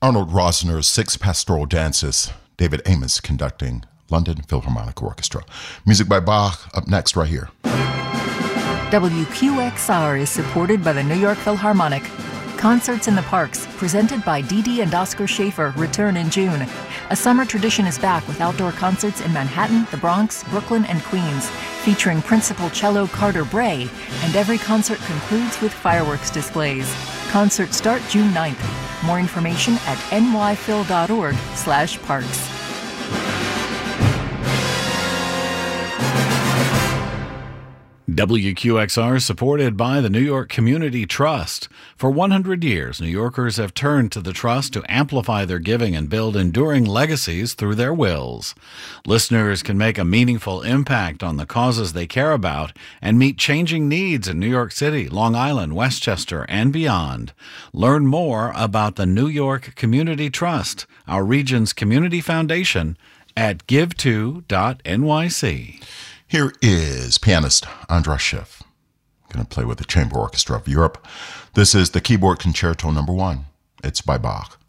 Arnold Rosner's Six Pastoral Dances, David Amos conducting London Philharmonic Orchestra. Music by Bach up next right here. WQXR is supported by the New York Philharmonic. Concerts in the Parks, presented by Dee Dee and Oscar Schaefer, return in June. A summer tradition is back with outdoor concerts in Manhattan, the Bronx, Brooklyn, and Queens, featuring principal cello Carter Bray, and every concert concludes with fireworks displays. Concerts start June 9th. More information at nyphil.org/parks. WQXR is supported by the New York Community Trust. For 100 years, New Yorkers have turned to the Trust to amplify their giving and build enduring legacies through their wills. Listeners can make a meaningful impact on the causes they care about and meet changing needs in New York City, Long Island, Westchester, and beyond. Learn more about the New York Community Trust, our region's community foundation, at give2.nyc. Here is pianist Andras Schiff. Going to play with the Chamber Orchestra of Europe. This is the Keyboard Concerto No. 1. It's by Bach.